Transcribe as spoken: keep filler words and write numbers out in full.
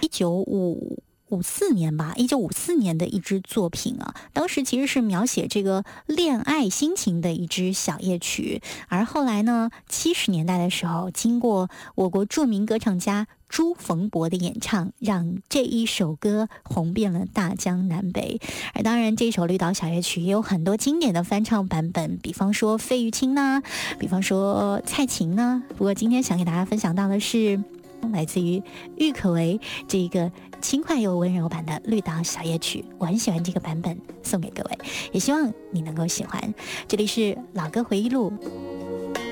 一九五五四年吧，一九五四年的一支作品啊，当时其实是描写这个恋爱心情的一支小夜曲，而后来呢，七十年代的时候，经过我国著名歌唱家朱逢博的演唱，让这一首歌红遍了大江南北。而当然，这首绿岛小夜曲也有很多经典的翻唱版本，比方说费玉清呢，比方说蔡琴呢。不过今天想给大家分享到的是来自于郁可唯这个轻快又温柔版的绿岛小夜曲，我很喜欢这个版本，送给各位，也希望你能够喜欢。这里是老歌回忆录。